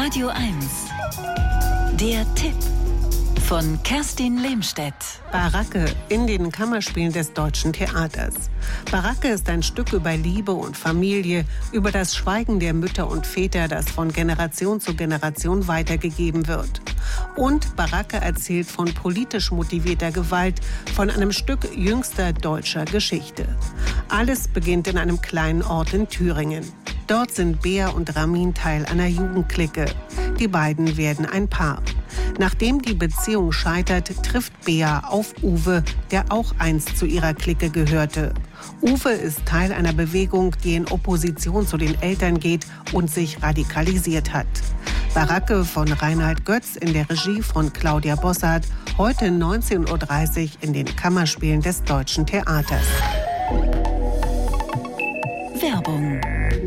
Radio 1. Der Tipp von Kerstin Lehmstedt. Baracke in den Kammerspielen des Deutschen Theaters. Baracke ist ein Stück über Liebe und Familie, über das Schweigen der Mütter und Väter, das von Generation zu Generation weitergegeben wird. Und Baracke erzählt von politisch motivierter Gewalt, von einem Stück jüngster deutscher Geschichte. Alles beginnt in einem kleinen Ort in Thüringen. Dort sind Bea und Ramin Teil einer Jugendclique. Die beiden werden ein Paar. Nachdem die Beziehung scheitert, trifft Bea auf Uwe, der auch einst zu ihrer Clique gehörte. Uwe ist Teil einer Bewegung, die in Opposition zu den Eltern geht und sich radikalisiert hat. Baracke von Reinhard Götz in der Regie von Claudia Bossart, heute 19:30 Uhr in den Kammerspielen des Deutschen Theaters. Werbung.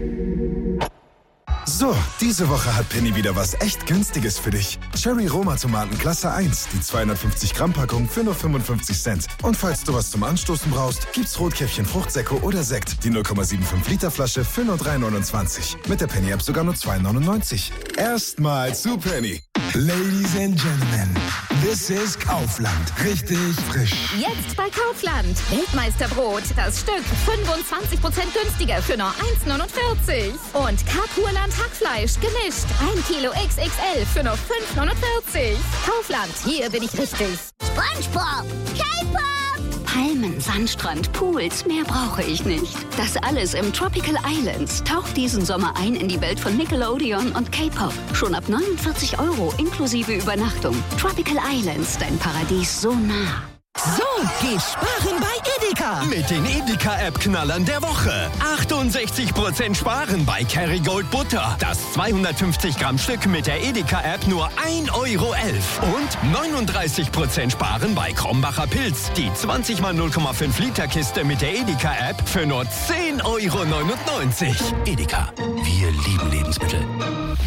So, diese Woche hat Penny wieder was echt Günstiges für dich. Cherry Roma Tomaten Klasse 1, die 250 Gramm Packung für nur 55 Cent. Und falls du was zum Anstoßen brauchst, gibt's Rotkäppchen Fruchtsäcko oder Sekt, die 0,75 Liter Flasche für nur 3,29. Mit der Penny App sogar nur 2,99. Erstmal zu Penny. Ladies and Gentlemen, this is Kaufland. Richtig frisch. Jetzt bei Kaufland. Weltmeisterbrot. Das Stück 25% günstiger für nur 1,49. Und Karpurland Hackfleisch gemischt. 1 Kilo XXL für nur 5,49. Kaufland, hier bin ich richtig. SpongeBob, K-Pop. Palmen, Sandstrand, Pools, mehr brauche ich nicht. Das alles im Tropical Islands. Taucht diesen Sommer ein in die Welt von Nickelodeon und K-Pop. Schon ab 49 € inklusive Übernachtung. Tropical Islands, dein Paradies so nah. So geht sparen bei Edeka. Mit den Edeka-App-Knallern der Woche. 68% sparen bei Kerrygold Butter. Das 250 Gramm Stück mit der Edeka-App nur 1,11 € Und 39% sparen bei Krombacher Pilz. Die 20 mal 0,5 Liter Kiste mit der Edeka-App für nur 10,99 €. Edeka, wir lieben Lebensmittel.